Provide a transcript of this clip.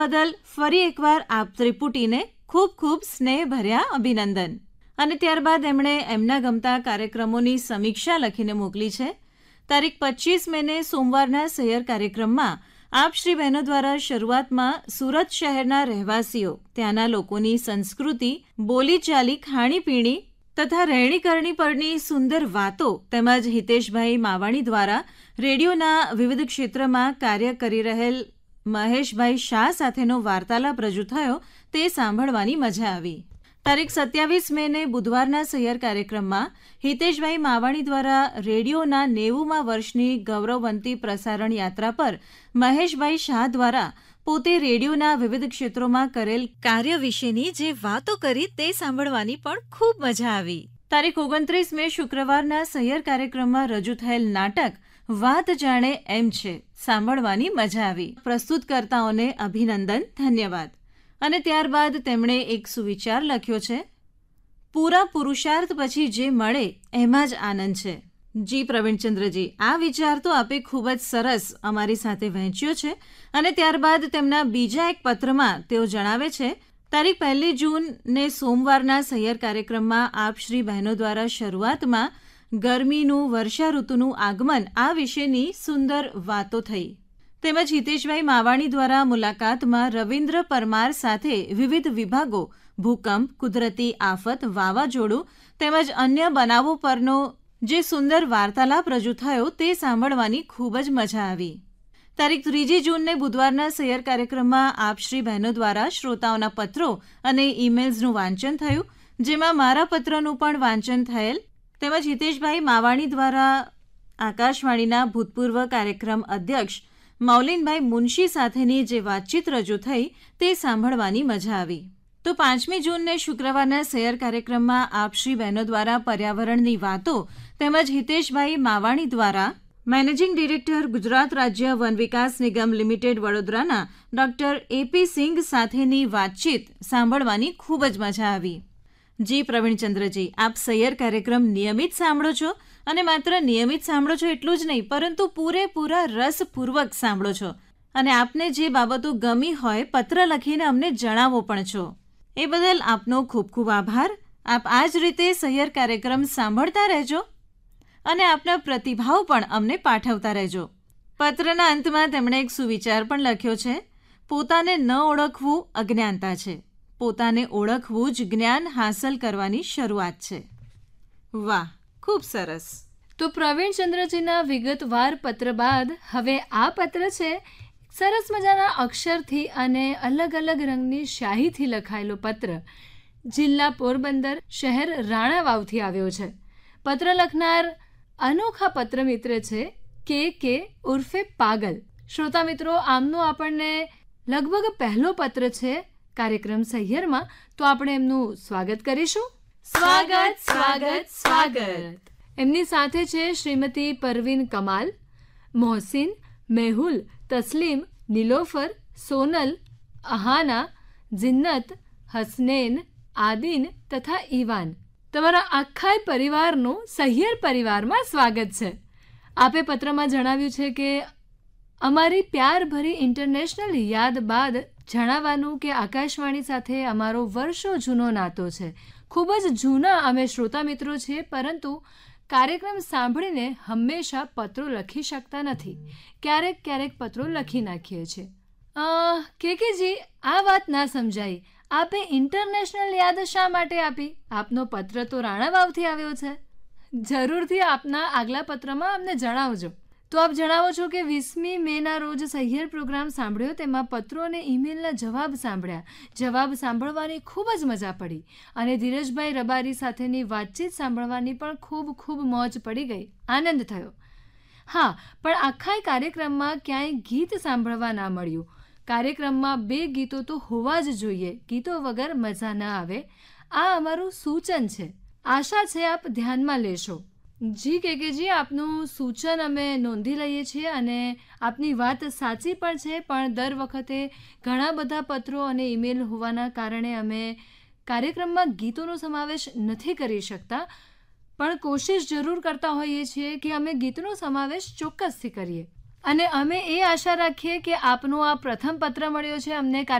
બદલ ફરી એકવાર આપ ત્રિપુટીને ખૂબ ખૂબ સ્નેહભર્યા અભિનંદન. અને ત્યારબાદ એમણે એમના ગમતા કાર્યક્રમોની સમીક્ષા લખીને મોકલી છે. તારીખ 25 મેને સોમવારના સૈયર કાર્યક્રમમાં આપ શ્રી બહેનો દ્વારા શરૂઆતમાં સુરત શહેરના રહેવાસીઓ, ત્યાંના લોકોની સંસ્કૃતિ, બોલીચાલી, ખાણીપીણી તથા રહેણીકરણી પરની સુંદર વાતો તેમજ હિતેશભાઈ માવાણી દ્વારા રેડિયોના વિવિધ ક્ષેત્રમાં કાર્ય કરી રહેલ મહેશભાઈ શાહ સાથેનો વાર્તાલાપ રજૂ થયો તે સાંભળવાની મજા આવી. તારીખ 27 મેને બુધવારના સૈયર કાર્યક્રમમાં હિતેશભાઈ માવાણી દ્વારા રેડિયોના 90મા વર્ષની ગૌરવવંતી પ્રસારણ યાત્રા પર મહેશભાઈ શાહ દ્વારા પોતે રેડિયોના વિવિધ ક્ષેત્રોમાં કરેલ કાર્ય વિશેની જે વાતો કરી તે સાંભળવાની પણ ખૂબ મજા આવી. તારીખ 29 મે શુક્રવારના સૈયર કાર્યક્રમમાં રજૂ થયેલ નાટક વાત જાણે એમ છે સાંભળવાની મજા આવી. પ્રસ્તુતકર્તાઓને અભિનંદન, ધન્યવાદ. અને ત્યારબાદ તેમણે એક સુવિચાર લખ્યો છે, પૂરા પુરુષાર્થ પછી જે મળે એમાં જ આનંદ છે. જી પ્રવીણચંદ્રજી, આ વિચાર તો આપે ખૂબ જ સરસ અમારી સાથે વહેંચ્યો છે. અને ત્યારબાદ તેમના બીજા એક પત્રમાં તેઓ જણાવે છે, તારીખ 1 જૂનને સોમવારના સૈયર કાર્યક્રમમાં આપ શ્રી બહેનો દ્વારા શરૂઆતમાં ગરમીનું, વર્ષા ઋતુનું આગમન આ વિશેની સુંદર વાતો થઈ. તેમજ હિતેશભાઈ માવાણી દ્વારા મુલાકાતમાં રવિન્દ્ર પરમાર સાથે વિવિધ વિભાગો, ભૂકંપ, કુદરતી આફત, વાવાઝોડું તેમજ અન્ય બનાવો પરનો જે સુંદર વાર્તાલાપ રજૂ થયો તે સાંભળવાની ખૂબ જ મજા આવી. તારીખ 3 જૂનને બુધવારના સૈયર કાર્યક્રમમાં આપ શ્રી બહેનો દ્વારા શ્રોતાઓના પત્રો અને ઈમેલ્સનું વાંચન થયું, જેમાં મારા પત્રનું પણ વાંચન થયેલ. તેમજ હિતેશભાઈ માવાણી દ્વારા આકાશવાણીના ભૂતપૂર્વ કાર્યક્રમ અધ્યક્ષ મૌલીનભાઈ મુનશી સાથેની જે વાતચીત રજૂ થઈ તે સાંભળવાની મજા આવી. તો 5મી જૂનને શુક્રવારના સૈયર કાર્યક્રમમાં આપ શ્રી બહેનો દ્વારા પર્યાવરણની વાતો તેમજ હિતેશભાઈ માવાણી દ્વારા મેનેજિંગ ડિરેક્ટર ગુજરાત રાજ્ય વન વિકાસ નિગમ લિમિટેડ વડોદરાના ડોક્ટર AP સિંઘ સાથેની વાતચીત સાંભળવાની ખૂબ જ મજા આવી. જી પ્રવીણચંદ્રજી, આપ સૈયર કાર્યક્રમ નિયમિત સાંભળો છો અને માત્ર નિયમિત સાંભળો છો એટલું જ નહીં, પરંતુ પૂરેપૂરા રસપૂર્વક સાંભળો છો અને આપને જે બાબતો ગમી હોય પત્ર લખીને અમને જણાવો પણ છો. એ બદલ આપનો ખૂબ ખૂબ આભાર. આપ આ જ રીતે સૈયર કાર્યક્રમ સાંભળતા રહેજો અને આપના પ્રતિભાવ પણ અમને પાઠવતા રહેજો. પત્રના અંતમાં તેમણે એક સુવિચાર પણ લખ્યો છે, પોતાને ન ઓળખવું અજ્ઞાનતા છે, પોતાને ઓળખવું જ જ્ઞાન હાંસલ કરવાની શરૂઆત છે. વાહ, ખૂબ સરસ. તો પ્રવીણચંદ્રજીના વિગતવાર પત્ર બાદ હવે આ પત્ર છે સરસ મજાના અક્ષરથી અને અલગ અલગ રંગની શાહીથી લખાયેલો પત્ર જિલ્લા પોરબંદર, શહેર રાણાવાવથી આવ્યો છે. પત્ર લખનાર અનોખા પત્ર મિત્ર છે કે ઉર્ફે પાગલ. શ્રોતા મિત્રો, આમનો આપણને લગભગ પહેલો પત્ર છે કાર્યક્રમ સૈયરમાં, તો આપણે એમનું સ્વાગત કરીશું. સ્વાગત સ્વાગત સ્વાગત. એમની સાથે છે શ્રીમતી પરવીન કમાલ, મોહસિન, મેહુલ, તસ્લીમ, નિલોફર, સોનલ, અહાના, જિન્નત, હસનેન, આદિન તથા ઈવાન. તમારા આખા પરિવારનું સૈયર પરિવારમાં સ્વાગત છે. આપે પત્રમાં જણાવ્યું છે કે અમારી પ્યારભરી ઇન્ટરનેશનલ યાદ બાદ જણાવવાનું કે આકાશવાણી સાથે અમારો વર્ષો જૂનો નાતો છે. ખૂબ જ જૂના અમે શ્રોતા મિત્રો છીએ, પરંતુ કાર્યક્રમ સાંભળીને હંમેશા પત્રો લખી શકતા નથી. ક્યારેક ક્યારેક પત્રો લખી નાખીએ છીએ. કેકેજી, આ વાત ના સમજાઈ. આપે ઇન્ટરનેશનલ યાદ શા માટે આપી? આપનો પત્ર તો રાણાવાવથી આવ્યો છે. જરૂરથી આપના આગલા પત્રમાં અમને જણાવજો. તો આપ જણાવો છો કે 20મી મેના રોજ સૈયર પ્રોગ્રામ સાંભળ્યો, તેમાં પત્રો અને ઈમેલના જવાબ સાંભળ્યા. જવાબ સાંભળવાની ખૂબ જ મજા પડી અને ધીરજભાઈ રબારી સાથેની વાતચીત સાંભળવાની પણ ખૂબ ખૂબ મોજ પડી ગઈ, આનંદ થયો. હા, પણ આખા કાર્યક્રમમાં ક્યાંય ગીત સાંભળવા ના મળ્યું. કાર્યક્રમમાં 2 ગીતો તો હોવા જ જોઈએ, ગીતો વગર મજા ન આવે. આ અમારું સૂચન છે. આશા છે આપ ધ્યાનમાં લેશો. જી કેકેજી, આપનું સૂચન અમે નોંધી લઈએ છીએ અને આપની વાત સાચી પણ છે, પણ દર વખતે ઘણા બધા પત્રો અને ઈમેલ હોવાના કારણે અમે કાર્યક્રમમાં ગીતોનો સમાવેશ નથી કરી શકતા, પણ કોશિશ જરૂર કરતા હોઈએ છીએ કે અમે ગીતનો સમાવેશ ચોક્કસથી કરીએ. અને અમે એ આશા રાખીએ કે આપનો આ પ્રથમ પત્ર મળ્યો છે અમને